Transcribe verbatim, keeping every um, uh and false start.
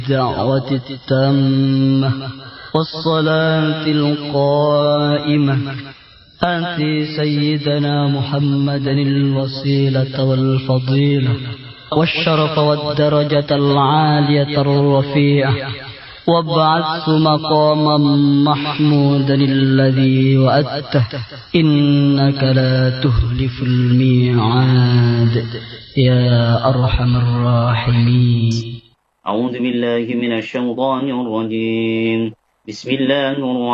الدعوة التامة والصلاة القائمة آت سيدنا محمدا الوسيلة والفضيلة والشرف والدرجة العالية الرفيعة وابعثه مقاما محمودا الذي وعدته إنك لا تخلف الميعاد يا أرحم الراحمين. أعوذ بالله من الشيطان الرجيم. بسم الله الرحمن